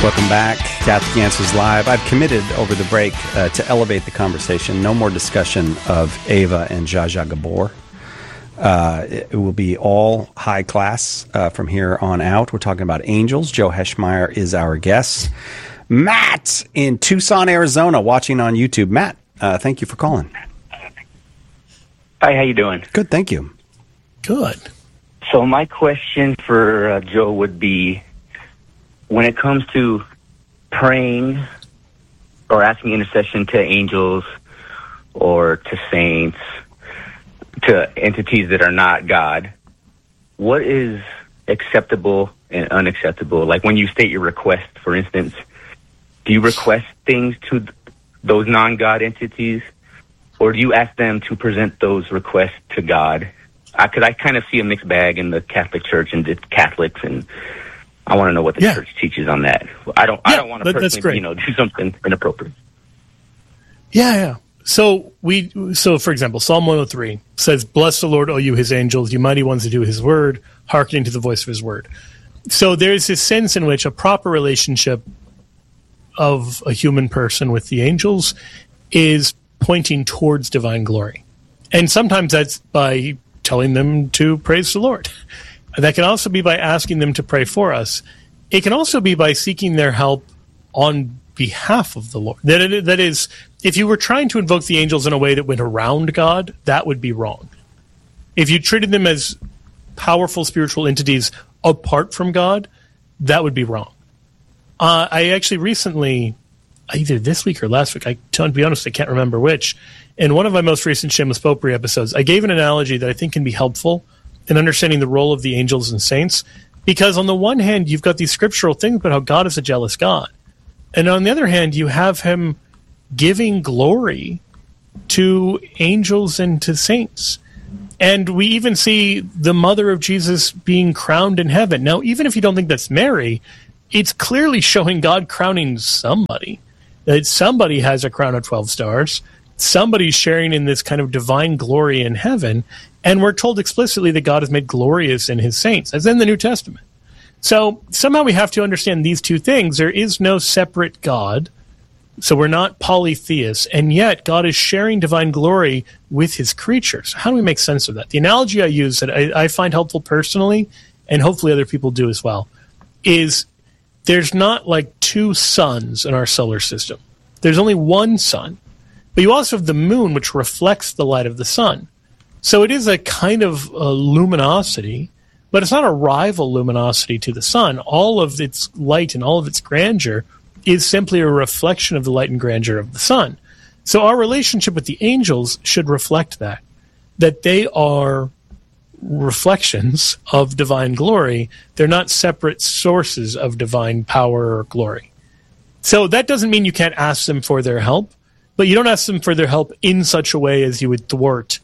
Welcome back. Catholic Answers Live. I've committed over the break to elevate the conversation. No more discussion of Ava and Zsa Zsa Gabor. It will be all high class from here on out. We're talking about angels. Joe Heschmeyer is our guest. Matt in Tucson, Arizona, watching on YouTube. Matt, thank you for calling. Hi, how you doing? Good, thank you. Good. So my question for Joe would be, when it comes to praying or asking intercession to angels or to saints, to entities that are not God, what is acceptable and unacceptable? Like when you state your request, for instance, do you request things to those non-God entities, or do you ask them to present those requests to God? Because I kind of see a mixed bag in the Catholic Church and the Catholics, and I want to know what the church teaches on that. I don't want to personally, do something inappropriate. Yeah. So for example, Psalm 103 says, "Bless the Lord, O you his angels, you mighty ones that do his word, hearkening to the voice of his word." So there's this sense in which a proper relationship of a human person with the angels is pointing towards divine glory. And sometimes that's by telling them to praise the Lord. That can also be by asking them to pray for us. It can also be by seeking their help on behalf of the Lord. That is, if you were trying to invoke the angels in a way that went around God, that would be wrong. If you treated them as powerful spiritual entities apart from God, that would be wrong. I actually recently, either this week or last week, to be honest, I can't remember which, in one of my most recent Shameless Popery episodes, I gave an analogy that I think can be helpful in understanding the role of the angels and saints, because on the one hand, you've got these scriptural things about how God is a jealous God. And on the other hand, you have him giving glory to angels and to saints. And we even see the mother of Jesus being crowned in heaven. Now, even if you don't think that's Mary, it's clearly showing God crowning somebody. That somebody has a crown of 12 stars. Somebody's sharing in this kind of divine glory in heaven. And we're told explicitly that God is made glorious in his saints, as in the New Testament. So somehow we have to understand these two things. There is no separate God, so we're not polytheists, and yet God is sharing divine glory with his creatures. How do we make sense of that? The analogy I use that I find helpful personally, and hopefully other people do as well, is there's not like two suns in our solar system. There's only one sun. But you also have the moon, which reflects the light of the sun. So it is a kind of luminosity, but it's not a rival luminosity to the sun. All of its light and all of its grandeur is simply a reflection of the light and grandeur of the sun. So our relationship with the angels should reflect that they are reflections of divine glory. They're not separate sources of divine power or glory. So that doesn't mean you can't ask them for their help, but you don't ask them for their help in such a way as you would thwart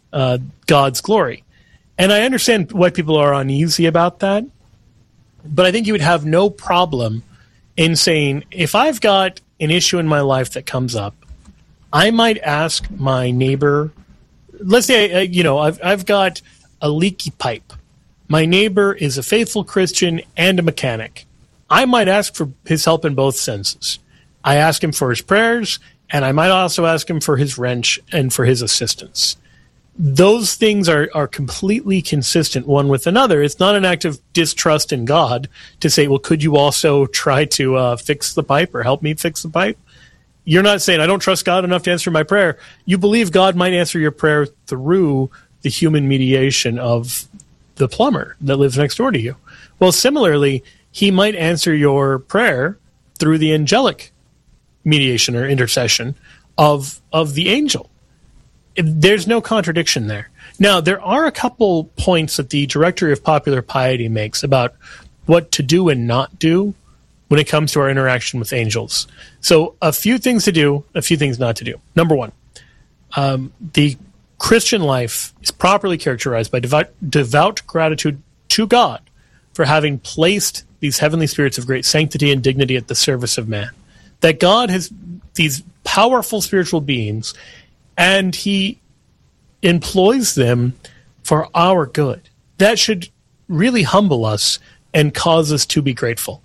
God's glory. And I understand why people are uneasy about that, but I think you would have no problem in saying, if I've got an issue in my life that comes up, I might ask my neighbor, let's say, I've got a leaky pipe. My neighbor is a faithful Christian and a mechanic. I might ask for his help in both senses. I ask him for his prayers, and I might also ask him for his wrench and for his assistance. Those things are completely consistent one with another. It's not an act of distrust in God to say, well, could you also try to fix the pipe or help me fix the pipe? You're not saying, I don't trust God enough to answer my prayer. You believe God might answer your prayer through the human mediation of the plumber that lives next door to you. Well, similarly, he might answer your prayer through the angelic mediation or intercession of the angel. There's no contradiction there. Now, there are a couple points that the Directory of Popular Piety makes about what to do and not do when it comes to our interaction with angels. So a few things to do, a few things not to do. Number one, the Christian life is properly characterized by devout gratitude to God for having placed these heavenly spirits of great sanctity and dignity at the service of man. That God has these powerful spiritual beings, and he employs them for our good. That should really humble us and cause us to be grateful.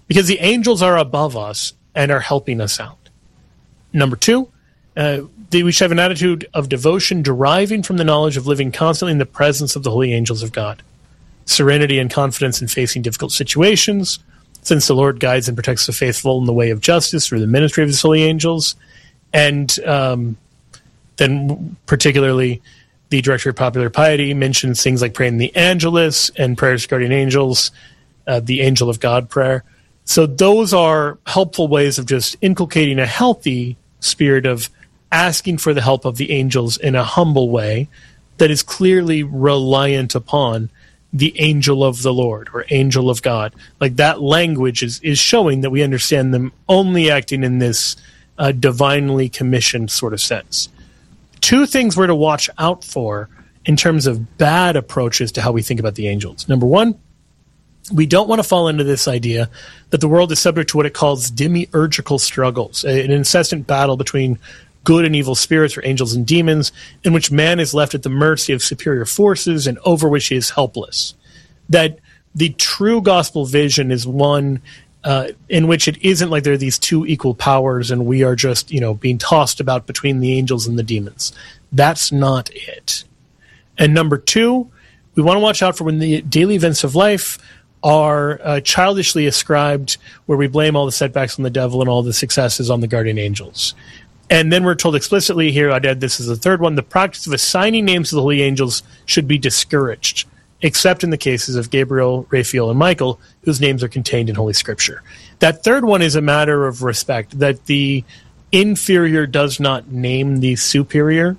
because the angels are above us and are helping us out. Number two, we should have an attitude of devotion deriving from the knowledge of living constantly in the presence of the holy angels of God. Serenity and confidence in facing difficult situations, since the Lord guides and protects the faithful in the way of justice through the ministry of his holy angels. And then particularly the Directory of Popular Piety mentions things like praying the Angelus and prayers to guardian angels, the Angel of God prayer. So those are helpful ways of just inculcating a healthy spirit of asking for the help of the angels in a humble way that is clearly reliant upon the angel of the Lord or angel of God. Like that language is showing that we understand them only acting in this divinely commissioned sort of sense. Two things we're to watch out for in terms of bad approaches to how we think about the angels. Number one, we don't want to fall into this idea that the world is subject to what it calls demiurgical struggles, an incessant battle between good and evil spirits or angels and demons, in which man is left at the mercy of superior forces and over which he is helpless. That the true gospel vision is one in which it isn't like there are these two equal powers and we are just, being tossed about between the angels and the demons. That's not it. And number two, we want to watch out for when the daily events of life are childishly ascribed, where we blame all the setbacks on the devil and all the successes on the guardian angels. And then we're told explicitly here, I'd add this is the third one, the practice of assigning names to the holy angels should be discouraged, except in the cases of Gabriel, Raphael, and Michael, whose names are contained in Holy Scripture. That third one is a matter of respect, that the inferior does not name the superior,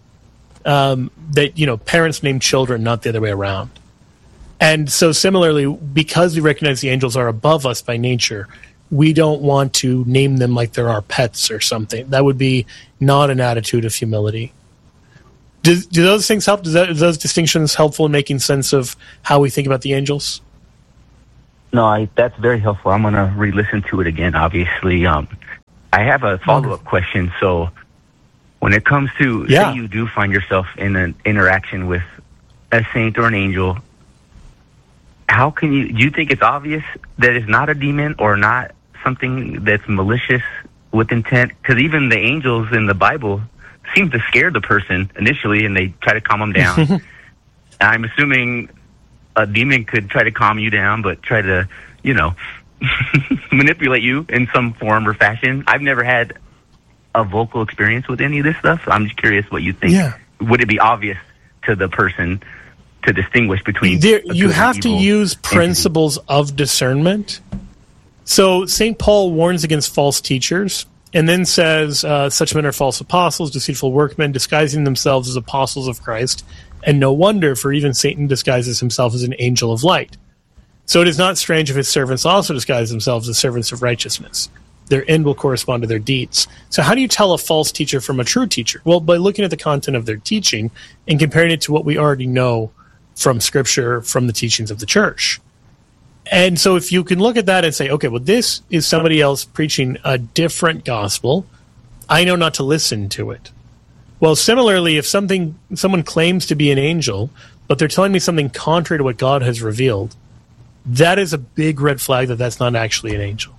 that, parents name children, not the other way around. And so similarly, because we recognize the angels are above us by nature, we don't want to name them like they're our pets or something. That would be not an attitude of humility. Do those things help? Are those distinctions helpful in making sense of how we think about the angels? No, that's very helpful. I'm going to re-listen to it again, obviously. I have a follow-up question. So when it comes to, say you do find yourself in an interaction with a saint or an angel, how can do you think it's obvious that it's not a demon or not something that's malicious with intent? Because even the angels in the Bible seem to scare the person initially, and they try to calm them down. I'm assuming a demon could try to calm you down, but try to, manipulate you in some form or fashion. I've never had a vocal experience with any of this stuff. So I'm just curious what you think. Yeah. Would it be obvious to the person to distinguish between you have to use principles of discernment. So St. Paul warns against false teachers and then says such men are false apostles, deceitful workmen, disguising themselves as apostles of Christ. And no wonder, for even Satan disguises himself as an angel of light. So it is not strange if his servants also disguise themselves as servants of righteousness. Their end will correspond to their deeds. So how do you tell a false teacher from a true teacher? Well, by looking at the content of their teaching and comparing it to what we already know from Scripture, from the teachings of the church. And so if you can look at that and say, okay, well, this is somebody else preaching a different gospel, I know not to listen to it. Well, similarly, if someone claims to be an angel, but they're telling me something contrary to what God has revealed, that is a big red flag that that's not actually an angel.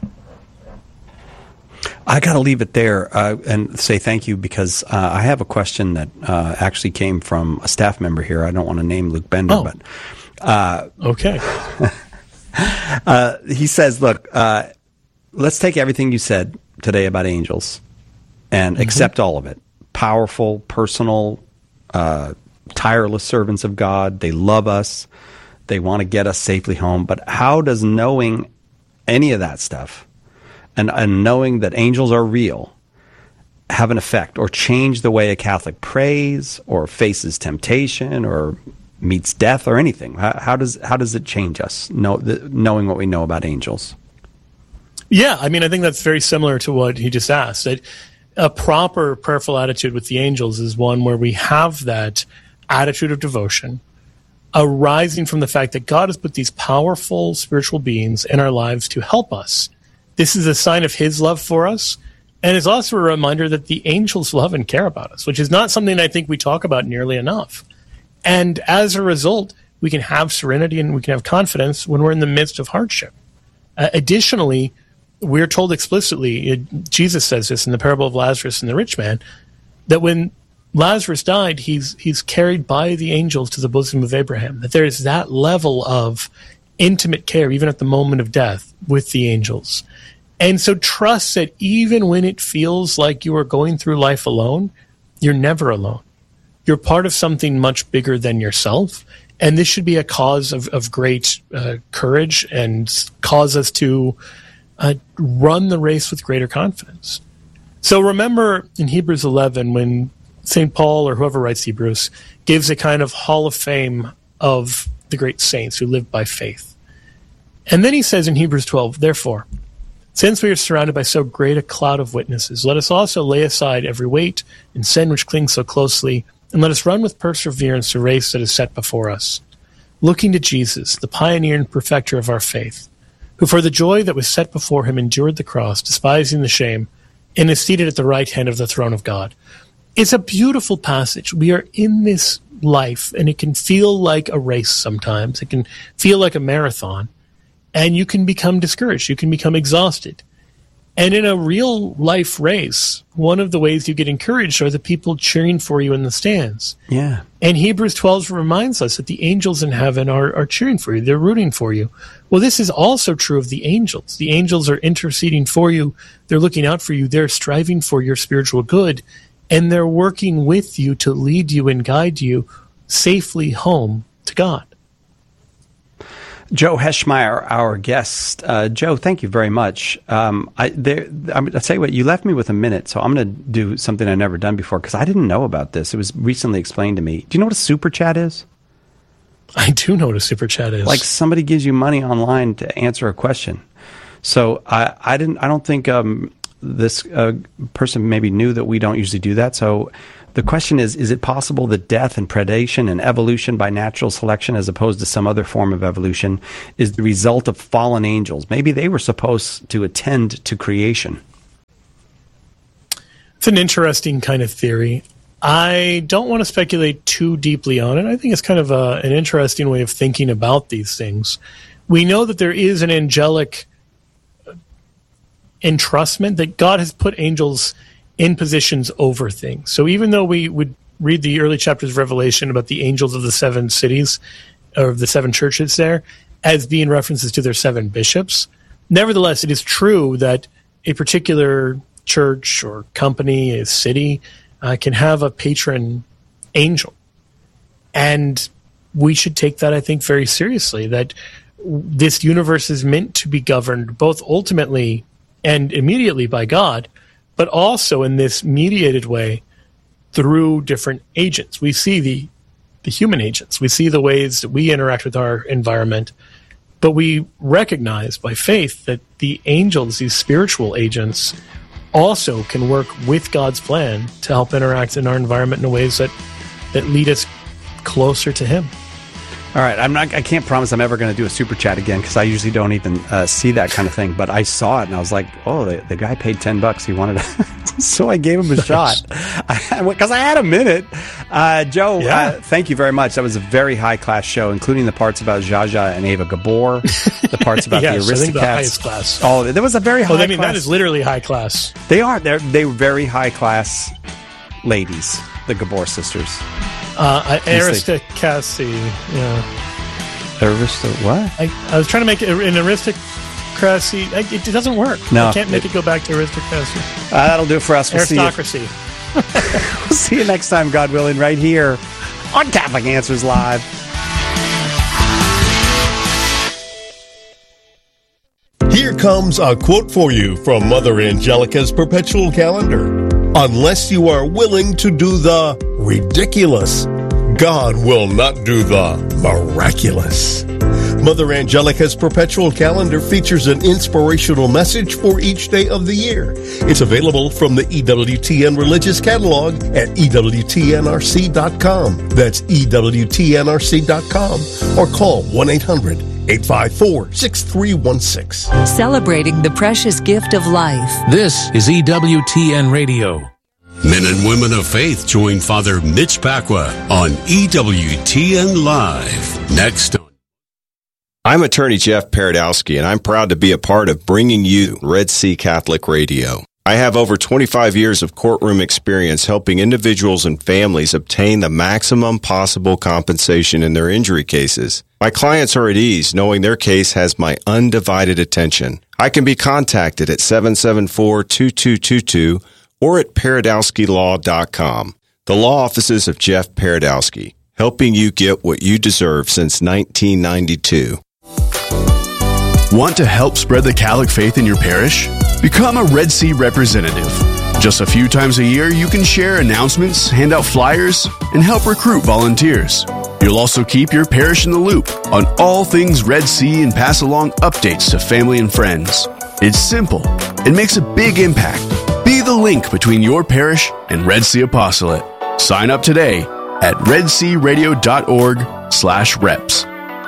I got to leave it there and say thank you, because I have a question that actually came from a staff member here. I don't want to name Luke Bender, but okay. He says, look, let's take everything you said today about angels and accept all of it. Powerful, personal, tireless servants of God. They love us. They want to get us safely home. But how does knowing any of that stuff and knowing that angels are real have an effect or change the way a Catholic prays or faces temptation or meets death or anything? How does it change us, knowing what we know about angels? Yeah, I mean, I think that's very similar to what he just asked. A proper prayerful attitude with the angels is one where we have that attitude of devotion arising from the fact that God has put these powerful spiritual beings in our lives to help us. This is a sign of his love for us, and it's also a reminder that the angels love and care about us, which is not something I think we talk about nearly enough. And as a result, we can have serenity and we can have confidence when we're in the midst of hardship. Additionally, we're told explicitly, Jesus says this in the parable of Lazarus and the rich man, that when Lazarus died, he's carried by the angels to the bosom of Abraham, that there is that level of intimate care, even at the moment of death, with the angels. And so trust that even when it feels like you are going through life alone, you're never alone. You're part of something much bigger than yourself. And this should be a cause of great courage and cause us to run the race with greater confidence. So remember in Hebrews 11, when St. Paul, or whoever writes Hebrews, gives a kind of hall of fame of the great saints who lived by faith. And then he says in Hebrews 12, therefore, since we are surrounded by so great a cloud of witnesses, let us also lay aside every weight and sin which clings so closely, and let us run with perseverance the race that is set before us, looking to Jesus, the pioneer and perfecter of our faith, who for the joy that was set before him endured the cross, despising the shame, and is seated at the right hand of the throne of God. It's a beautiful passage. We are in this life, and it can feel like a race sometimes. It can feel like a marathon, and you can become discouraged. You can become exhausted. And in a real life race, one of the ways you get encouraged are the people cheering for you in the stands. Yeah. And Hebrews 12 reminds us that the angels in heaven are cheering for you. They're rooting for you. Well, this is also true of the angels. The angels are interceding for you. They're looking out for you. They're striving for your spiritual good. And they're working with you to lead you and guide you safely home to God. Joe Heschmeyer, our guest. Joe, thank you very much. I'll tell you what, you left me with a minute, so I'm going to do something I've never done before, because I didn't know about this. It was recently explained to me. Do you know what a super chat is? I do know what a super chat is. Like somebody gives you money online to answer a question. So I don't think this person maybe knew that we don't usually do that. So the question is it possible that death and predation and evolution by natural selection, as opposed to some other form of evolution, is the result of fallen angels? Maybe they were supposed to attend to creation. It's an interesting kind of theory. I don't want to speculate too deeply on it. I think it's kind of an interesting way of thinking about these things. We know that there is an angelic entrustment, that God has put angels in positions over things. So even though we would read the early chapters of Revelation about the angels of the 7 cities, or the 7 churches there, as being references to their 7 bishops, nevertheless, it is true that a particular church or company, a city, can have a patron angel. And we should take that, I think, very seriously, that this universe is meant to be governed both ultimately and immediately by God, but also in this mediated way through different agents. We see the human agents. We see the ways that we interact with our environment, but we recognize by faith that the angels, these spiritual agents, also can work with God's plan to help interact in our environment in ways that lead us closer to Him. All right, I can't promise I'm ever going to do a super chat again, because I usually don't even see that kind of thing. But I saw it and I was like, "Oh, the guy paid $10. He wanted to," so I gave him a shot because I had a minute. Joe, Yeah. Thank you very much. That was a very high class show, including the parts about Zsa Zsa and Ava Gabor, the parts about Yes, the I think the Aristocats. highest class. Oh, there was a very high. I mean, class. that is literally high class. They are. They were very high class ladies, the Gabor sisters. Aristocracy, yeah. What? I was trying to make it an aristocracy. It doesn't work. No, I can't make it go back to aristocracy. That'll do it for us. We'll Aristocracy. We'll see you next time, God willing, right here on Catholic Answers Live. Here comes a quote for you from Mother Angelica's perpetual calendar. Unless you are willing to do the ridiculous, God will not do the miraculous. Mother Angelica's perpetual calendar features an inspirational message for each day of the year. It's available from the EWTN Religious Catalog at EWTNRC.com. That's EWTNRC.com, or call 1-800-854-6316. Celebrating the precious gift of life. This is EWTN Radio. Men and women of faith join Father Mitch Pacwa on EWTN Live. Next I'm attorney Jeff Paradowski, and I'm proud to be a part of bringing you Red Sea Catholic Radio. I have over 25 years of courtroom experience helping individuals and families obtain the maximum possible compensation in their injury cases. My clients are at ease knowing their case has my undivided attention. I can be contacted at 774-2222 or at paradowskilaw.com. The law offices of Jeff Paradowski, helping you get what you deserve since 1992. Want to help spread the Catholic faith in your parish? Become a Red Sea representative. Just a few times a year, you can share announcements, hand out flyers, and help recruit volunteers. You'll also keep your parish in the loop on all things Red Sea and pass along updates to family and friends. It's simple. It makes a big impact. Be the link between your parish and Red Sea Apostolate. Sign up today at redsearadio.org/reps.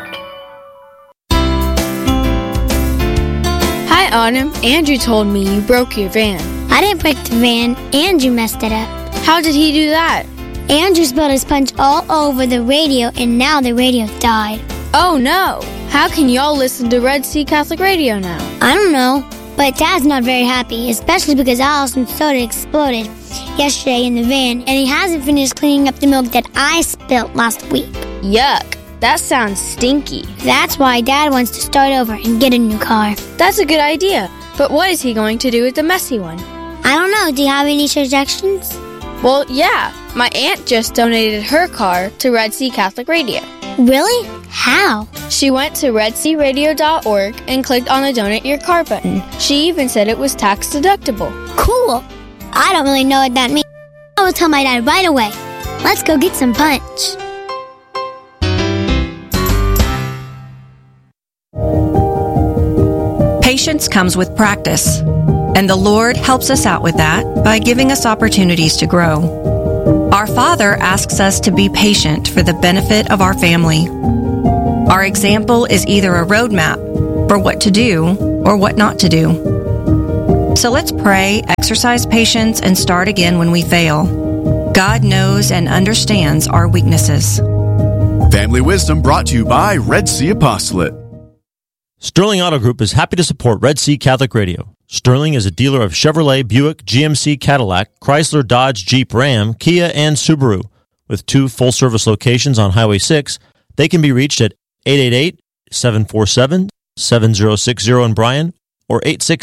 Hi, Autumn. Andrew told me you broke your van. I didn't break the van. Andrew messed it up. How did he do that? Andrew spilled his punch all over the radio, and now the radio died. Oh, no. How can y'all listen to Red Sea Catholic Radio now? I don't know, but Dad's not very happy, especially because Allison's soda exploded yesterday in the van, and he hasn't finished cleaning up the milk that I spilled last week. Yuck. That sounds stinky. That's why Dad wants to start over and get a new car. That's a good idea. But what is he going to do with the messy one? I don't know. Do you have any suggestions? Well, yeah. My aunt just donated her car to Red Sea Catholic Radio. Really? How? She went to redsearadio.org and clicked on the Donate Your Car button. She even said it was tax deductible. Cool. I don't really know what that means. I will tell my dad right away. Let's go get some punch. Patience comes with practice, and the Lord helps us out with that by giving us opportunities to grow. Our Father asks us to be patient for the benefit of our family. Our example is either a roadmap for what to do or what not to do. So let's pray, exercise patience, and start again when we fail. God knows and understands our weaknesses. Family Wisdom brought to you by Red Sea Apostolate. Sterling Auto Group is happy to support Red Sea Catholic Radio. Sterling is a dealer of Chevrolet, Buick, GMC, Cadillac, Chrysler, Dodge, Jeep, Ram, Kia, and Subaru. With 2 full-service locations on Highway 6, they can be reached at 888-747-7060 in Bryan or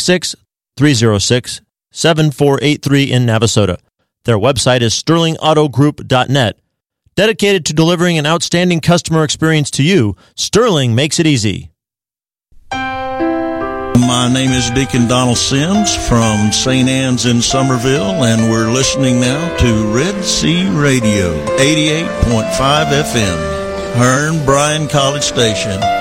866-306-7483 in Navasota. Their website is sterlingautogroup.net. Dedicated to delivering an outstanding customer experience to you, Sterling makes it easy. My name is Deacon Donald Sims from St. Anne's in Somerville, and we're listening now to Red Sea Radio, 88.5 FM, Hearn Bryan College Station.